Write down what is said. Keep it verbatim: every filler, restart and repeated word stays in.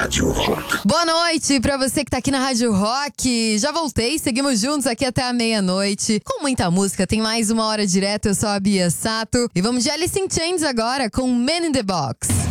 Rádio Rock. Boa noite pra você que tá aqui na Rádio Rock. Já voltei, seguimos juntos aqui até a meia-noite. Com muita música, tem mais uma hora direto. Eu sou a Bia Sato. E vamos de Alice in Chains agora com Man in the Box.